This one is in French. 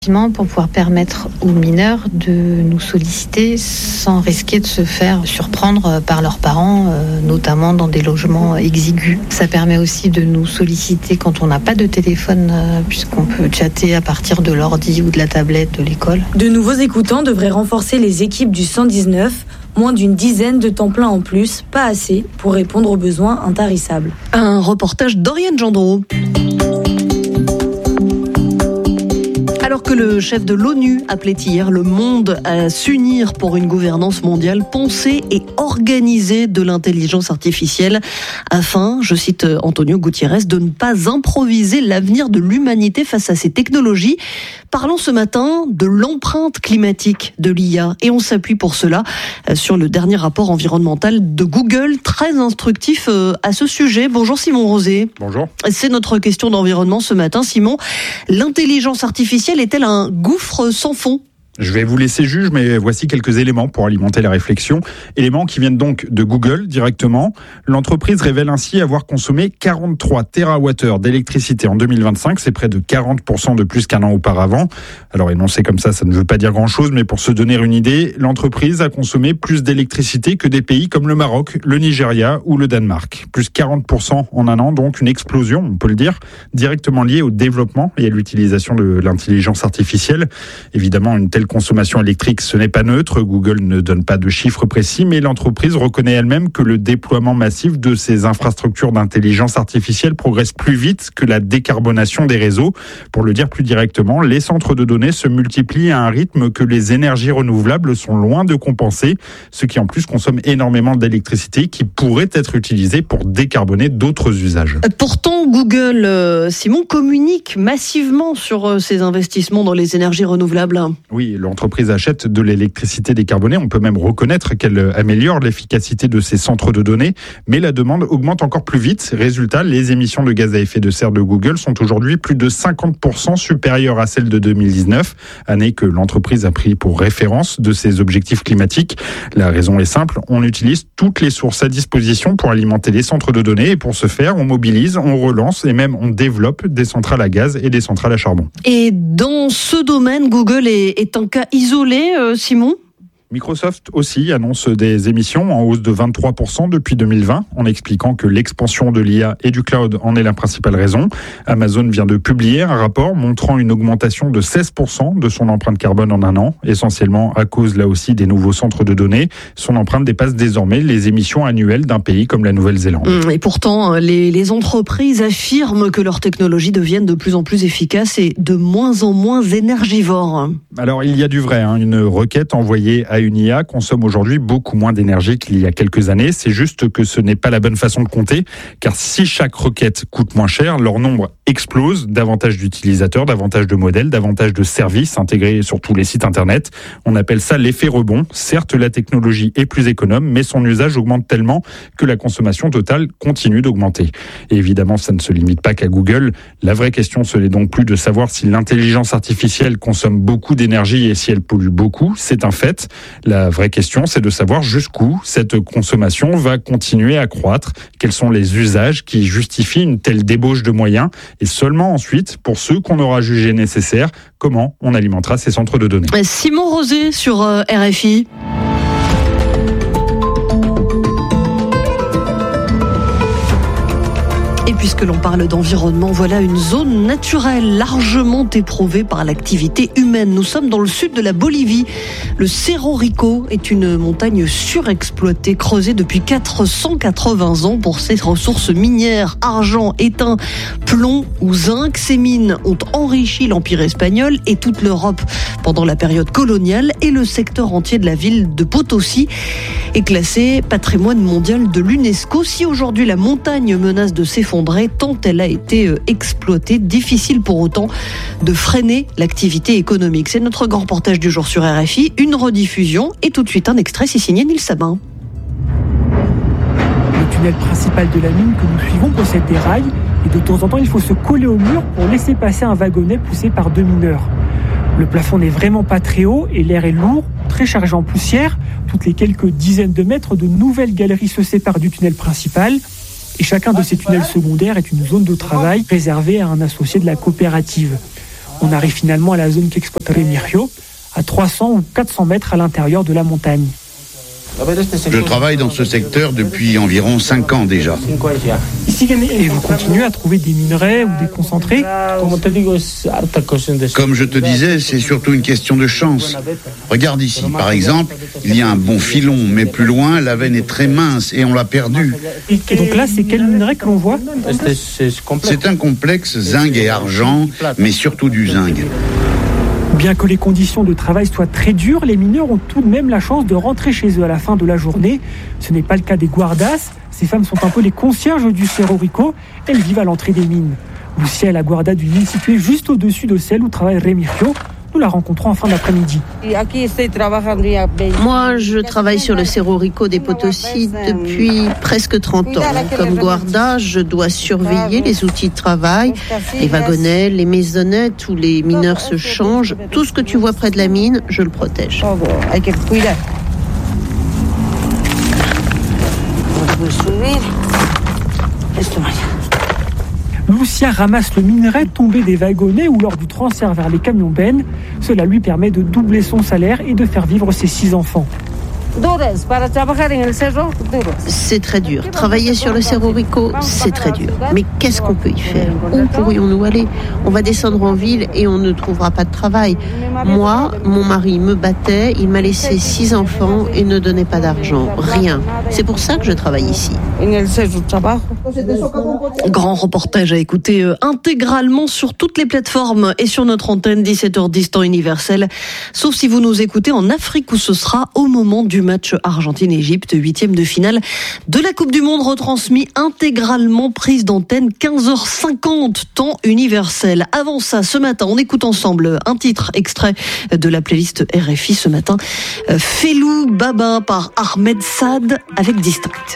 Pour pouvoir permettre aux mineurs de nous solliciter sans risquer de se faire surprendre par leurs parents, notamment dans des logements exigus. Ça permet aussi de nous solliciter quand on n'a pas de téléphone, puisqu'on peut chatter à partir de l'ordi ou de la tablette de l'école. De nouveaux écoutants devraient renforcer les équipes du 119. Moins d'une dizaine de temps plein en plus, pas assez pour répondre aux besoins intarissables. Un reportage d'Oriane Gendreau. Alors que le chef de l'ONU appelait hier le monde à s'unir pour une gouvernance mondiale pensée et organisée de l'intelligence artificielle afin, je cite Antonio Guterres, de ne pas improviser l'avenir de l'humanité face à ces technologies. Parlons ce matin de l'empreinte climatique de l'IA et on s'appuie pour cela sur le dernier rapport environnemental de Google, très instructif à ce sujet. Bonjour Simon Rosé. Bonjour. C'est notre question d'environnement ce matin. Simon, l'intelligence artificielle est-elle un gouffre sans fond ? Je vais vous laisser juge, mais voici quelques éléments pour alimenter la réflexion. Éléments qui viennent donc de Google directement. L'entreprise révèle ainsi avoir consommé 43 TWh d'électricité en 2025. C'est près de 40% de plus qu'un an auparavant. Alors énoncé comme ça ne veut pas dire grand-chose, mais pour se donner une idée, l'entreprise a consommé plus d'électricité que des pays comme le Maroc, le Nigeria ou le Danemark. Plus 40% en un an, donc une explosion, on peut le dire, directement liée au développement et à l'utilisation de l'intelligence artificielle. Évidemment, une telle consommation électrique, ce n'est pas neutre. Google ne donne pas de chiffres précis, mais l'entreprise reconnaît elle-même que le déploiement massif de ces infrastructures d'intelligence artificielle progresse plus vite que la décarbonation des réseaux. Pour le dire plus directement, les centres de données se multiplient à un rythme que les énergies renouvelables sont loin de compenser, ce qui en plus consomme énormément d'électricité qui pourrait être utilisée pour décarboner d'autres usages. Pourtant, Google, Simon, communique massivement sur ses investissements dans les énergies renouvelables. Oui, l'entreprise achète de l'électricité décarbonée. On peut même reconnaître qu'elle améliore l'efficacité de ses centres de données, mais la demande augmente encore plus vite. Résultat, les émissions de gaz à effet de serre de Google sont aujourd'hui plus de 50% supérieures à celles de 2019, année que l'entreprise a pris pour référence de ses objectifs climatiques. La raison est simple, on utilise toutes les sources à disposition pour alimenter les centres de données et pour ce faire, on mobilise, on relance et même on développe des centrales à gaz et des centrales à charbon. Et dans ce domaine, Google est un cas isolé, Simon ? Microsoft aussi annonce des émissions en hausse de 23% depuis 2020, en expliquant que l'expansion de l'IA et du cloud en est la principale raison. Amazon vient de publier un rapport montrant une augmentation de 16% de son empreinte carbone en un an, essentiellement à cause là aussi des nouveaux centres de données. Son empreinte dépasse désormais les émissions annuelles d'un pays comme la Nouvelle-Zélande. Et pourtant, les entreprises affirment que leurs technologies deviennent de plus en plus efficaces et de moins en moins énergivores. Alors il y a du vrai, une requête envoyée à une IA consomme aujourd'hui beaucoup moins d'énergie qu'il y a quelques années. C'est juste que ce n'est pas la bonne façon de compter, car si chaque requête coûte moins cher, leur nombre explose, davantage d'utilisateurs, davantage de modèles, davantage de services intégrés sur tous les sites internet. On appelle ça l'effet rebond. Certes, la technologie est plus économe, mais son usage augmente tellement que la consommation totale continue d'augmenter. Et évidemment, ça ne se limite pas qu'à Google. La vraie question, ce n'est donc plus de savoir si l'intelligence artificielle consomme beaucoup d'énergie et si elle pollue beaucoup. C'est un fait. La vraie question, c'est de savoir jusqu'où cette consommation va continuer à croître. Quels sont les usages qui justifient une telle débauche de moyens? Et seulement ensuite, pour ceux qu'on aura jugés nécessaires, comment on alimentera ces centres de données. Simon Rosé sur RFI. Et puisque l'on parle d'environnement, voilà une zone naturelle largement éprouvée par l'activité humaine. Nous sommes dans le sud de la Bolivie. Le Cerro Rico est une montagne surexploitée, creusée depuis 480 ans pour ses ressources minières, argent, étain, plomb ou zinc. Ces mines ont enrichi l'Empire espagnol et toute l'Europe pendant la période coloniale, et le secteur entier de la ville de Potosí est classé patrimoine mondial de l'UNESCO. Si aujourd'hui la montagne menace de s'effondrer, tant elle a été exploitée, difficile pour autant de freiner l'activité économique. C'est notre grand reportage du jour sur RFI, une rediffusion et tout de suite un extrait, c'est signé Nils Sabin. Le tunnel principal de la mine que nous suivons possède des rails et de temps en temps il faut se coller au mur pour laisser passer un wagonnet poussé par deux mineurs. Le plafond n'est vraiment pas très haut et l'air est lourd, très chargé en poussière. Toutes les quelques dizaines de mètres, de nouvelles galeries se séparent du tunnel principal. Et chacun de ces tunnels secondaires est une zone de travail réservée à un associé de la coopérative. On arrive finalement à la zone qu'exploite Remigio, à 300 ou 400 mètres à l'intérieur de la montagne. Je travaille dans ce secteur depuis environ 5 ans déjà. Et vous continuez à trouver des minerais ou des concentrés? Comme je te disais, c'est surtout une question de chance. Regarde ici, par exemple, il y a un bon filon, mais plus loin, la veine est très mince et on l'a perdue. Et donc là, c'est quel minerai que l'on voit? C'est un complexe zinc et argent, mais surtout du zinc. Bien que les conditions de travail soient très dures, les mineurs ont tout de même la chance de rentrer chez eux à la fin de la journée. Ce n'est pas le cas des guardas. Ces femmes sont un peu les concierges du Cerro Rico. Elles vivent à l'entrée des mines. Lucia est la guarda d'une mine située juste au-dessus de celle où travaille Remigio. Nous la rencontrons en fin d'après-midi. Moi, je travaille sur le Cerro Rico des Potosí depuis presque 30 ans. Comme guarda, je dois surveiller les outils de travail, les wagonnets, les maisonnettes où les mineurs se changent. Tout ce que tu vois près de la mine, je le protège. Lucia ramasse le minerai tombé des wagonnets ou lors du transfert vers les camions bennes. Cela lui permet de doubler son salaire et de faire vivre ses 6 enfants. C'est très dur. Travailler sur le Cerro Rico, c'est très dur. Mais qu'est-ce qu'on peut y faire? Où pourrions-nous aller? On va descendre en ville et on ne trouvera pas de travail. Moi, mon mari me battait, il m'a laissé 6 enfants et ne donnait pas d'argent. Rien. C'est pour ça que je travaille ici. Grand reportage à écouter intégralement sur toutes les plateformes et sur notre antenne 17h10 temps universel. Sauf si vous nous écoutez en Afrique où ce sera au moment du match Argentine-Égypte, 8e de finale de la Coupe du Monde, retransmis intégralement, prise d'antenne 15h50 temps universel. Avant ça, ce matin, on écoute ensemble un titre extrait de la playlist RFI ce matin, Felou Baba par Ahmed Saad avec Distinct.